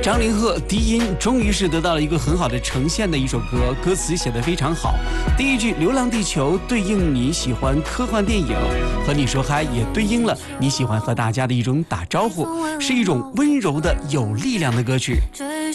张凌赫低音终于是得到了一个很好的呈现的一首歌，歌词写得非常好。第一句流浪地球对应你喜欢科幻电影，和你说嗨也对应了你喜欢和大家的一种打招呼，是一种温柔的有力量的歌曲。